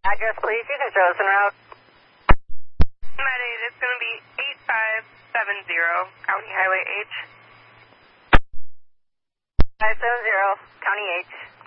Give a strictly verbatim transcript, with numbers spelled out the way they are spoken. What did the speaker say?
Address, please. You can show us en route. Med eight, it's going to be eight five seven zero, County Highway H. five seven zero, County H.